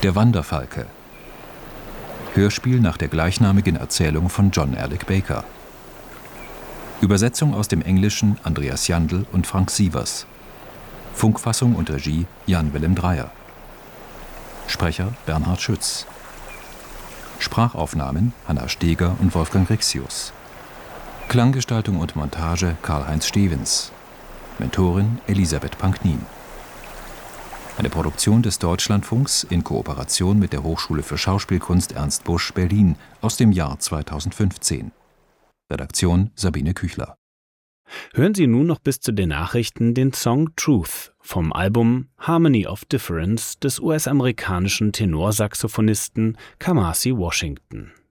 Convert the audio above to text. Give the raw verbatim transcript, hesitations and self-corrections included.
Der Wanderfalke. Hörspiel nach der gleichnamigen Erzählung von John Alec Baker. Übersetzung aus dem Englischen Andreas Jandl und Frank Sievers. Funkfassung und Regie Jan-Willem Dreyer. Sprecher Bernhard Schütz. Sprachaufnahmen Hanna Steger und Wolfgang Rixius. Klanggestaltung und Montage Karl-Heinz Stevens. Mentorin Elisabeth Panknin. Eine Produktion des Deutschlandfunks in Kooperation mit der Hochschule für Schauspielkunst Ernst Busch Berlin aus dem Jahr zweitausendfünfzehn. Redaktion Sabine Küchler. Hören Sie nun noch bis zu den Nachrichten den Song Truth vom Album Harmony of Difference des U S-amerikanischen Tenorsaxophonisten Kamasi Washington.